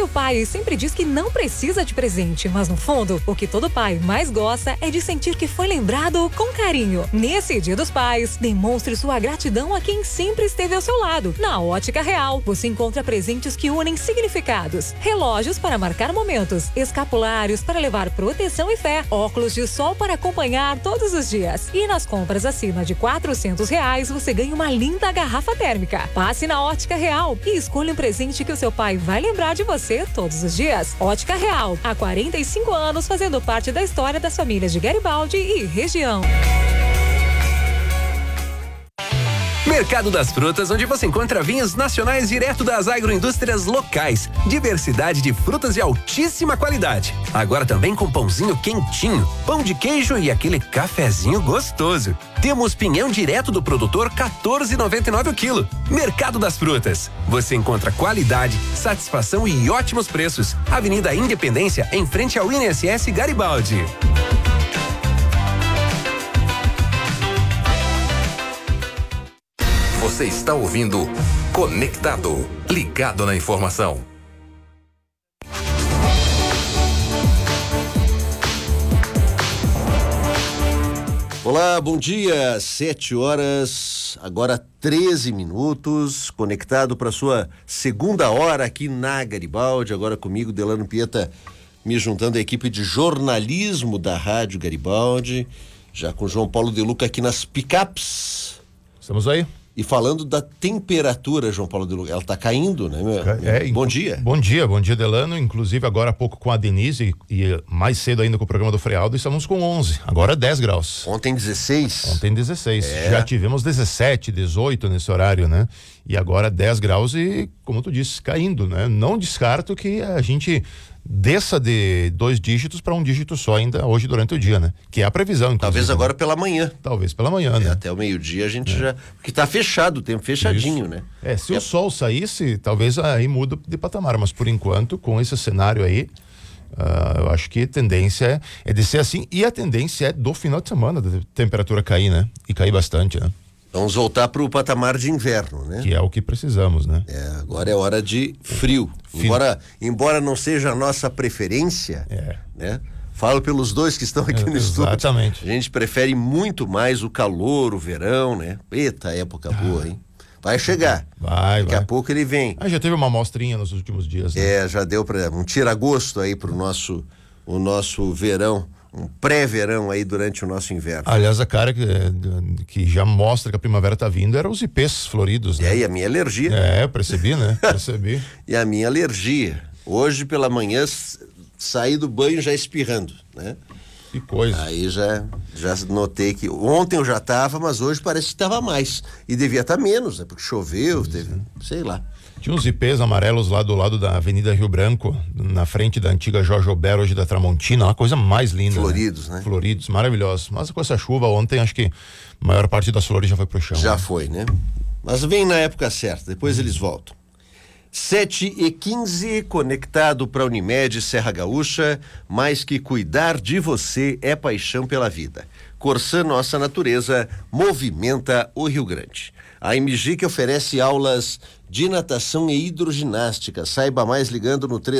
Todo pai sempre diz que não precisa de presente, mas no fundo, o que todo pai mais gosta é de sentir que foi lembrado com carinho. Nesse Dia dos Pais, demonstre sua gratidão a quem sempre esteve ao seu lado. Na Ótica Real, você encontra presentes que unem significados. Relógios para marcar momentos, escapulários para levar proteção e fé, óculos de sol para acompanhar todos os dias. E nas compras acima de R$ 400, você ganha uma linda garrafa térmica. Passe na Ótica Real e escolha um presente que o seu pai vai lembrar de você todos os dias. Ótica Real, há 45 anos fazendo parte da história das famílias de Garibaldi e região. Mercado das Frutas, onde você encontra vinhos nacionais direto das agroindústrias locais. Diversidade de frutas de altíssima qualidade. Agora também com pãozinho quentinho, pão de queijo e aquele cafezinho gostoso. Temos pinhão direto do produtor, R$14,99 o quilo. Mercado das Frutas. Você encontra qualidade, satisfação e ótimos preços. Avenida Independência, em frente ao INSS Garibaldi. Você está ouvindo Conectado, ligado na informação. Olá, bom dia, 7h, agora 13 minutos, conectado para sua segunda hora aqui na Garibaldi, agora comigo, Delano Pieta, me juntando à equipe de jornalismo da Rádio Garibaldi, já com João Paulo De Luca aqui nas picapes. Estamos aí. E falando da temperatura, João Paulo De Luca, ela está caindo, né? Bom dia. Bom dia, Delano. Inclusive agora há pouco com a Denise e mais cedo ainda com o programa do Frealdo, estamos com 11, agora 10 graus. Ontem 16. Ontem 16. Já tivemos 17, 18 nesse horário, né? E agora 10 graus e, como tu disse, caindo, né? Não descarto que a gente desça de 2 dígitos para 1 dígito só ainda hoje durante o dia, né? Que é a previsão, inclusive. Talvez agora pela manhã. Talvez pela manhã, né? Até o meio-dia a gente já... Porque tá fechado, o tempo fechadinho, Isso. né? Se o sol saísse, talvez aí muda de patamar, mas por enquanto, com esse cenário aí, eu acho que a tendência é de ser assim, e a tendência é do final de semana da temperatura cair, né? E cair bastante, né? Vamos voltar para o patamar de inverno, né? Que é o que precisamos, né? Agora é hora de frio. Embora não seja a nossa preferência, né? Falo pelos dois que estão aqui no estúdio. Exatamente. A gente prefere muito mais o calor, o verão, né? Eita, época boa, hein? Vai chegar. Daqui a pouco ele vem. Já teve uma amostrinha nos últimos dias, né? Já deu para um tira-gosto aí pro o nosso verão. Um pré-verão aí durante o nosso inverno. Aliás, a cara que já mostra que a primavera tá vindo era os ipês floridos, né? E a minha alergia. Percebi, né? Percebi. E a minha alergia. Hoje pela manhã saí do banho já espirrando, né? Que coisa. Aí já notei que ontem eu já tava, mas hoje parece que tava mais. E devia estar menos, né? Porque choveu, sei lá. Tinha uns ipês amarelos lá do lado da Avenida Rio Branco, na frente da antiga Jorge Ober, hoje da Tramontina, uma coisa mais linda. Floridos, né? Floridos, maravilhosos. Mas com essa chuva ontem, acho que a maior parte das flores já foi pro chão. Já foi, né? Mas vem na época certa, depois eles voltam. 7h15, conectado para Unimed Serra Gaúcha, mais que cuidar de você é paixão pela vida. Corsã Nossa Natureza movimenta o Rio Grande. A MG que oferece aulas de natação e hidroginástica. Saiba mais ligando no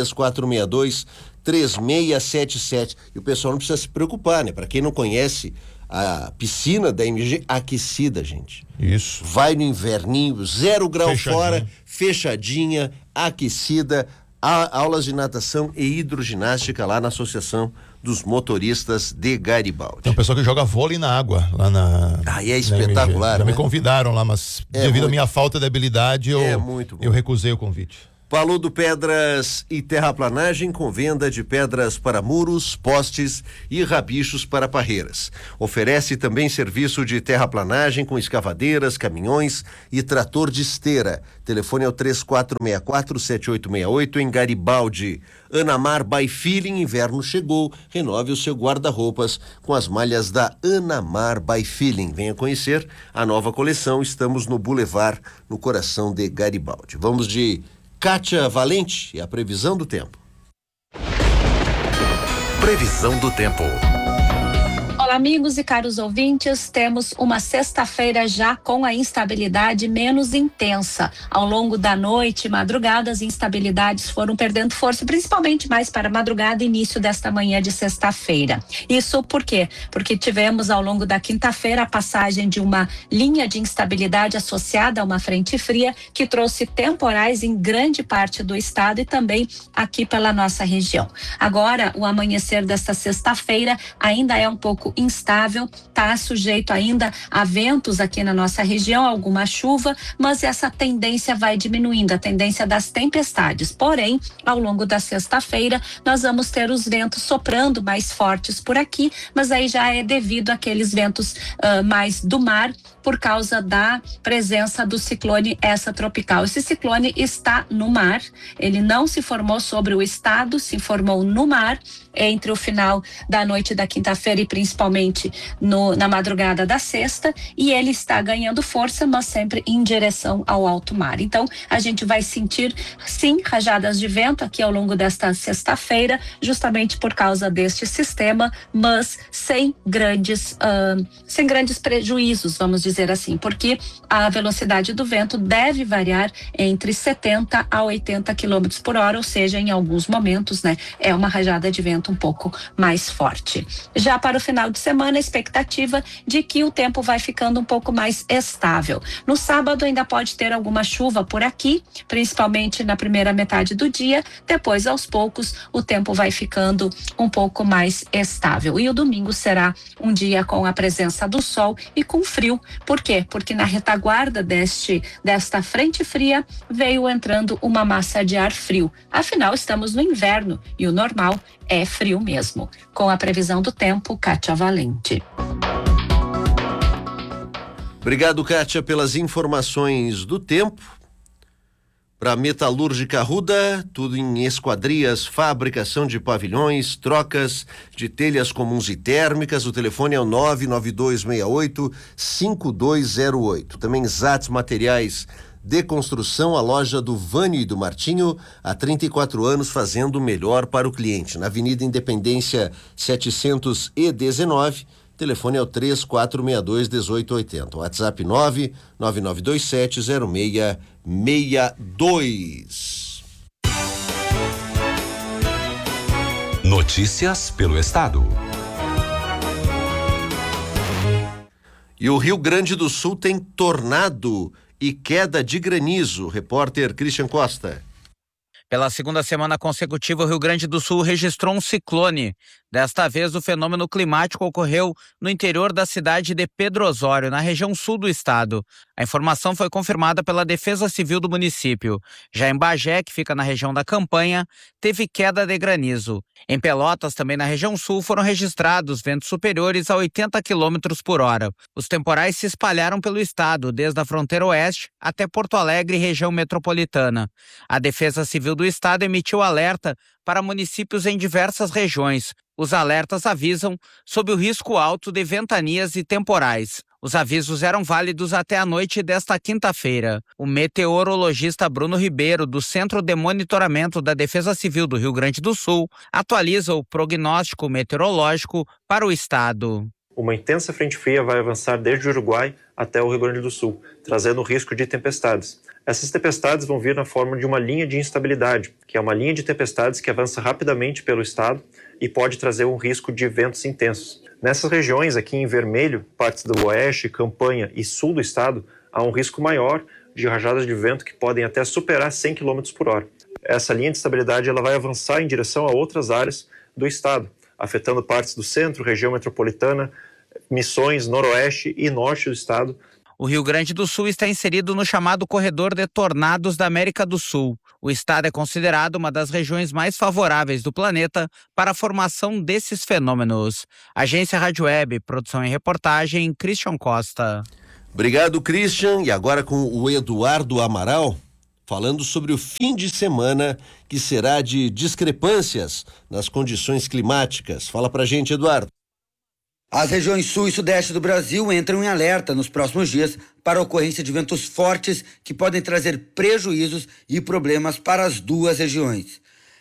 3462-3677. E o pessoal não precisa se preocupar, né? Para quem não conhece, a piscina da MG aquecida, gente. Isso. Vai no inverninho, 0 grau fora, fechadinha, aquecida. Aulas de natação e hidroginástica lá na Associação dos Motoristas de Garibaldi. Tem um pessoal que joga vôlei na água lá na... E é espetacular, Já né? me convidaram lá, mas devido à minha falta de habilidade, eu recusei o convite. Paludo Pedras e Terraplanagem com venda de pedras para muros, postes e rabichos para parreiras. Oferece também serviço de terraplanagem com escavadeiras, caminhões e trator de esteira. Telefone é o 3464-7868 em Garibaldi. Anamar by Feeling, inverno chegou. Renove o seu guarda-roupas com as malhas da Anamar by Feeling. Venha conhecer a nova coleção. Estamos no Boulevard, no coração de Garibaldi. Vamos de Kátia Valente e a previsão do tempo. Previsão do tempo. Olá, amigos e caros ouvintes, temos uma sexta-feira já com a instabilidade menos intensa. Ao longo da noite e madrugada, as instabilidades foram perdendo força, principalmente mais para a madrugada e início desta manhã de sexta-feira. Isso por quê? Porque tivemos ao longo da quinta-feira a passagem de uma linha de instabilidade associada a uma frente fria que trouxe temporais em grande parte do estado e também aqui pela nossa região. Agora, o amanhecer desta sexta-feira ainda é um pouco instável, está sujeito ainda a ventos aqui na nossa região, alguma chuva, mas essa tendência vai diminuindo, a tendência das tempestades. Porém, ao longo da sexta-feira, nós vamos ter os ventos soprando mais fortes por aqui, mas aí já é devido àqueles ventos mais do mar, por causa da presença do ciclone extratropical. Esse ciclone está no mar, ele não se formou sobre o estado, se formou no mar entre o final da noite da quinta-feira e principalmente na madrugada da sexta, e ele está ganhando força, mas sempre em direção ao alto mar. Então, a gente vai sentir, sim, rajadas de vento aqui ao longo desta sexta-feira, justamente por causa deste sistema, mas sem grandes prejuízos, vamos dizer assim, porque a velocidade do vento deve variar entre 70 a 80 km por hora, ou seja, em alguns momentos, né, é uma rajada de vento um pouco mais forte. Já para o final de semana, a expectativa de que o tempo vai ficando um pouco mais estável. No sábado ainda pode ter alguma chuva por aqui, principalmente na primeira metade do dia, depois aos poucos o tempo vai ficando um pouco mais estável. E o domingo será um dia com a presença do sol e com frio. Por quê? Porque na retaguarda desta frente fria veio entrando uma massa de ar frio. Afinal, estamos no inverno e o normal é frio mesmo. Com a previsão do tempo, Kátia Valente. Obrigado, Kátia, pelas informações do tempo. Para Metalúrgica Arruda, tudo em esquadrias, fabricação de pavilhões, trocas de telhas comuns e térmicas. O telefone é o 99268-5208. Também Zatz Materiais de Construção, a loja do Vânio e do Martinho, há 34 anos fazendo o melhor para o cliente. Na Avenida Independência 719, telefone é o 3462-1880. WhatsApp 999270662. Notícias pelo Estado. E o Rio Grande do Sul tem tornado e queda de granizo. Repórter Christian Costa. Pela segunda semana consecutiva, o Rio Grande do Sul registrou um ciclone. Desta vez, o fenômeno climático ocorreu no interior da cidade de Pedro Osório, na região sul do estado. A informação foi confirmada pela Defesa Civil do município. Já em Bagé, que fica na região da Campanha, teve queda de granizo. Em Pelotas, também na região sul, foram registrados ventos superiores a 80 km por hora. Os temporais se espalharam pelo estado, desde a fronteira oeste até Porto Alegre e região metropolitana. A Defesa Civil do estado emitiu alerta para municípios em diversas regiões. Os alertas avisam sobre o risco alto de ventanias e temporais. Os avisos eram válidos até a noite desta quinta-feira. O meteorologista Bruno Ribeiro, do Centro de Monitoramento da Defesa Civil do Rio Grande do Sul, atualiza o prognóstico meteorológico para o estado. Uma intensa frente fria vai avançar desde o Uruguai até o Rio Grande do Sul, trazendo risco de tempestades. Essas tempestades vão vir na forma de uma linha de instabilidade, que é uma linha de tempestades que avança rapidamente pelo estado e pode trazer um risco de ventos intensos. Nessas regiões, aqui em vermelho, partes do oeste, Campanha e sul do estado, há um risco maior de rajadas de vento que podem até superar 100 km por hora. Essa linha de estabilidade ela vai avançar em direção a outras áreas do estado, afetando partes do centro, região metropolitana, Missões, noroeste e norte do estado. O Rio Grande do Sul está inserido no chamado Corredor de Tornados da América do Sul. O estado é considerado uma das regiões mais favoráveis do planeta para a formação desses fenômenos. Agência Rádio Web, produção e reportagem, Christian Costa. Obrigado, Christian. E agora com o Eduardo Amaral, falando sobre o fim de semana que será de discrepâncias nas condições climáticas. Fala pra gente, Eduardo. As regiões sul e sudeste do Brasil entram em alerta nos próximos dias para a ocorrência de ventos fortes que podem trazer prejuízos e problemas para as duas regiões.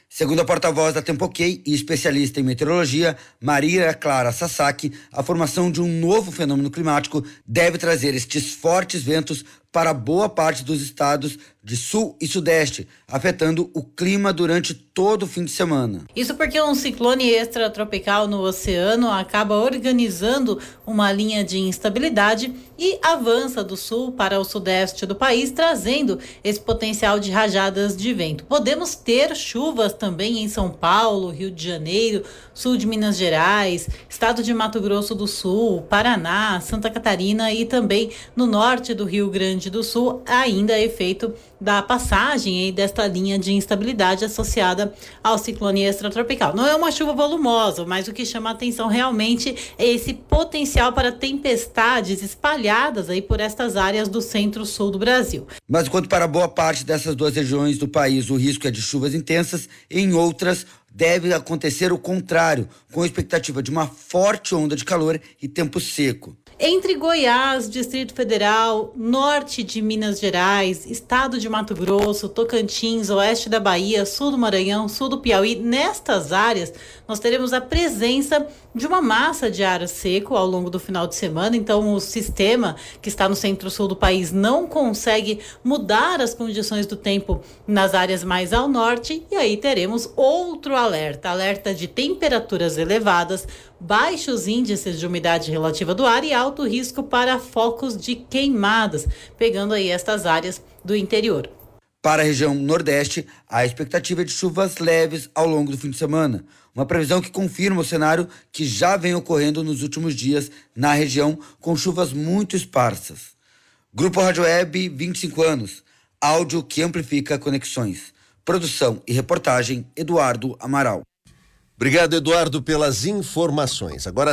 Segundo a porta-voz da Tempo-OK e especialista em meteorologia, Maria Clara Sasaki, a formação de um novo fenômeno climático deve trazer estes fortes ventos para boa parte dos estados de sul e sudeste, afetando o clima durante todo o fim de semana. Isso porque um ciclone extratropical no oceano acaba organizando uma linha de instabilidade e avança do sul para o sudeste do país, trazendo esse potencial de rajadas de vento. Podemos ter chuvas também em São Paulo, Rio de Janeiro, sul de Minas Gerais, estado de Mato Grosso do Sul, Paraná, Santa Catarina e também no norte do Rio Grande do Sul, ainda efeito da passagem aí desta linha de instabilidade associada ao ciclone extratropical. Não é uma chuva volumosa, mas o que chama a atenção realmente é esse potencial para tempestades espalhadas aí por estas áreas do centro-sul do Brasil. Mas enquanto para boa parte dessas duas regiões do país o risco é de chuvas intensas, em outras deve acontecer o contrário, com a expectativa de uma forte onda de calor e tempo seco. Entre Goiás, Distrito Federal, norte de Minas Gerais, estado de Mato Grosso, Tocantins, oeste da Bahia, sul do Maranhão, sul do Piauí, nestas áreas nós teremos a presença de uma massa de ar seco ao longo do final de semana. Então o sistema que está no centro-sul do país não consegue mudar as condições do tempo nas áreas mais ao norte, e aí teremos outro alerta de temperaturas elevadas, baixos índices de umidade relativa do ar e alto risco para focos de queimadas, pegando aí estas áreas do interior. Para a região nordeste, a expectativa é de chuvas leves ao longo do fim de semana. Uma previsão que confirma o cenário que já vem ocorrendo nos últimos dias na região, com chuvas muito esparsas. Grupo Rádio Web, 25 anos. Áudio que amplifica conexões. Produção e reportagem, Eduardo Amaral. Obrigado, Eduardo, pelas informações. Agora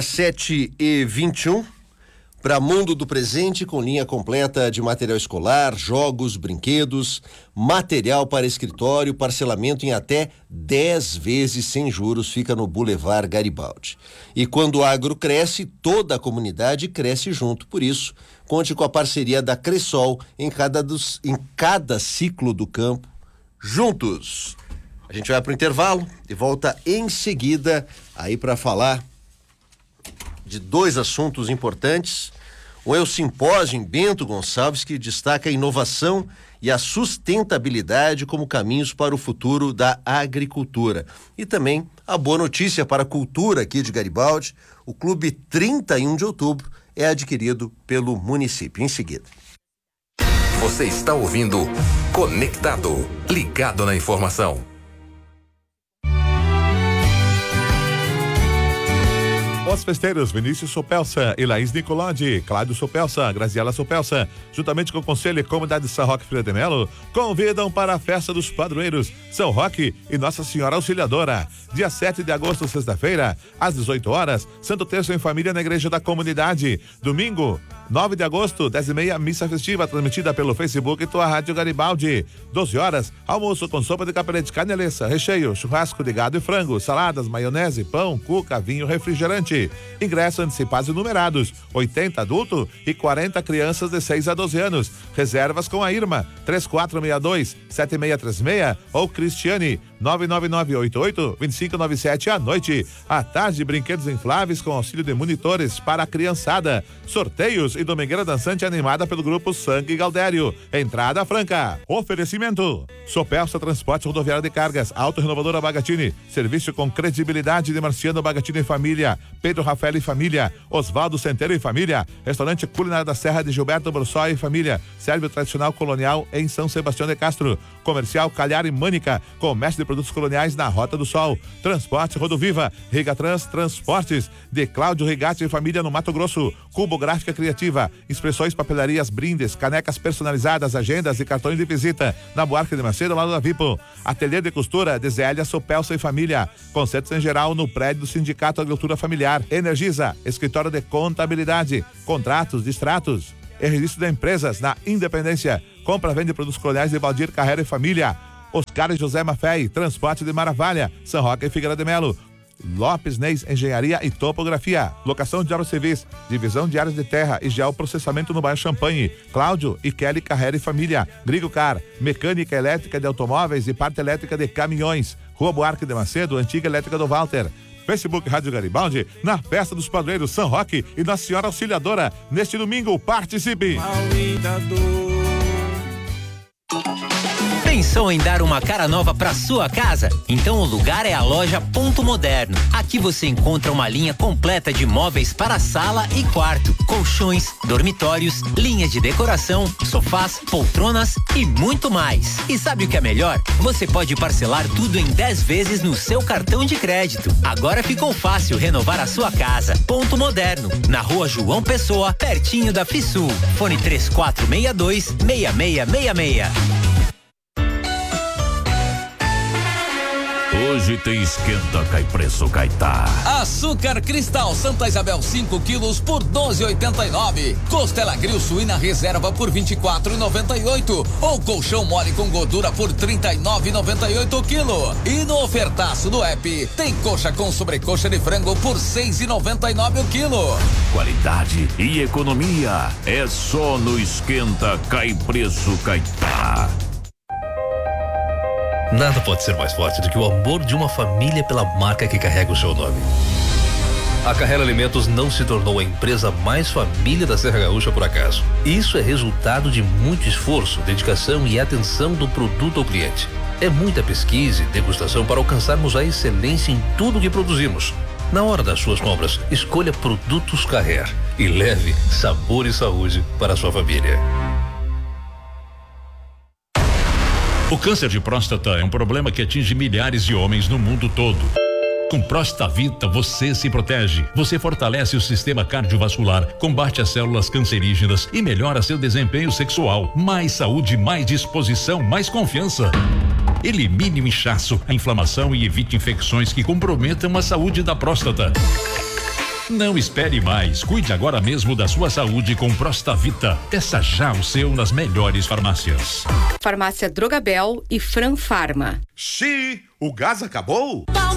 7h21. Para Mundo do Presente, com linha completa de material escolar, jogos, brinquedos, material para escritório, parcelamento em até 10 vezes sem juros, fica no Boulevard Garibaldi. E quando o agro cresce, toda a comunidade cresce junto. Por isso, conte com a parceria da Cressol em cada ciclo do campo, juntos. A gente vai para o intervalo e volta em seguida aí para falar de dois assuntos importantes. Um é o simpósio em Bento Gonçalves, que destaca a inovação e a sustentabilidade como caminhos para o futuro da agricultura. E também a boa notícia para a cultura aqui de Garibaldi: o Clube 31 de Outubro é adquirido pelo município. Em seguida. Você está ouvindo Conectado, ligado na informação. Os festeiros Vinícius Sopelsa e Laís Nicolodi, Cláudio Sopelsa, Graziela Sopelsa, juntamente com o Conselho e Comunidade de São Roque Filho de Melo, convidam para a Festa dos Padroeiros, São Roque e Nossa Senhora Auxiliadora. Dia 7 de agosto, sexta-feira, às 18 horas, Santo Terço em Família na Igreja da Comunidade. Domingo, 9 de agosto, 10h30, missa festiva transmitida pelo Facebook e tua Rádio Garibaldi. 12 horas, almoço com sopa de capelete, caneleça, recheio, churrasco de gado e frango, saladas, maionese, pão, cuca, vinho, refrigerante. Ingressos antecipados e numerados, 80 adultos e 40 crianças de 6 a 12 anos. Reservas com a Irma, 3462-7636 ou Cristiane, 99988-2597 à noite. À tarde, brinquedos infláveis com auxílio de monitores para a criançada. Sorteios e domingueira dançante animada pelo grupo Sangue Galdério. Entrada franca. Oferecimento: Sopelsa Transporte Rodoviário de Cargas, Auto Renovadora Bagatini, serviço com credibilidade de Marciano Bagatini e Família, Pedro Rafael e Família, Oswaldo Centeiro e Família, Restaurante Culinário da Serra de Gilberto Borsoi e Família, Sérvio Tradicional Colonial em São Sebastião de Castro, Comercial Calhar e Mânica, comércio de produtos coloniais na Rota do Sol, Transporte Rodoviva, Rigatrans Transportes, de Cláudio Rigatti e Família no Mato Grosso, Cubo Gráfica Criativa, Expressões Papelarias, brindes, canecas personalizadas, agendas e cartões de visita, na Buarque de Macedo, ao lado da Vipo, Ateliê de Costura, de Zélia Sopelsa e Família, Concertos em Geral no prédio do Sindicato Agricultura Familiar, Energisa, Escritório de Contabilidade, Contratos, Distratos e Registro de Empresas na Independência, compra, vende produtos coloniais de Valdir Carreira e Família, Oscar e José Mafei, Transporte de Maravalha, São Roque e Figueira de Melo, Lopes Neis Engenharia e Topografia, locação de áreas civis, divisão de áreas de terra e geoprocessamento no bairro Champanhe. Cláudio e Kelly Carreira e Família. Grigo Car, mecânica elétrica de automóveis e parte elétrica de caminhões. Rua Buarque de Macedo, antiga elétrica do Walter. Facebook Rádio Garibaldi, na Festa dos Padroeiros São Roque e Nossa Senhora Auxiliadora. Neste domingo, participe! Pensou em dar uma cara nova para sua casa? Então o lugar é a loja Ponto Moderno. Aqui você encontra uma linha completa de móveis para sala e quarto, colchões, dormitórios, linhas de decoração, sofás, poltronas e muito mais. E sabe o que é melhor? Você pode parcelar tudo em 10 vezes no seu cartão de crédito. Agora ficou fácil renovar a sua casa. Ponto Moderno, na Rua João Pessoa, pertinho da Fisul. Fone 3462-6666. Hoje tem esquenta, cai preço, caetá. Açúcar Cristal Santa Isabel 5 quilos por 12,89. Costela grill suína reserva por 24,98. Ou colchão mole com gordura por 39,98 o quilo. E no ofertaço do app tem coxa com sobrecoxa de frango por 6,99 o quilo. Qualidade e economia é só no esquenta, cai preço, caetá. Nada pode ser mais forte do que o amor de uma família pela marca que carrega o seu nome. A Carrera Alimentos não se tornou a empresa mais família da Serra Gaúcha por acaso. Isso é resultado de muito esforço, dedicação e atenção do produto ao cliente. É muita pesquisa e degustação para alcançarmos a excelência em tudo que produzimos. Na hora das suas compras, escolha Produtos Carrer e leve sabor e saúde para a sua família. O câncer de próstata é um problema que atinge milhares de homens no mundo todo. Com Prostavita você se protege. Você fortalece o sistema cardiovascular, combate as células cancerígenas e melhora seu desempenho sexual. Mais saúde, mais disposição, mais confiança. Elimine o inchaço, a inflamação e evite infecções que comprometam a saúde da próstata. Não espere mais. Cuide agora mesmo da sua saúde com Prostavita. Peça já o seu nas melhores farmácias. Farmácia Drogabel e Fran Farma. Xiii, o gás acabou?